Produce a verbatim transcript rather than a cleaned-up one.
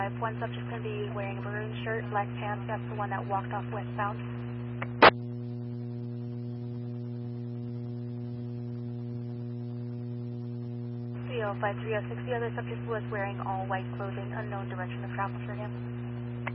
One subject's going to be wearing a maroon shirt, black pants. That's the one that walked off westbound. C O five three oh six, the other subject was wearing all white clothing, unknown direction of travel for him.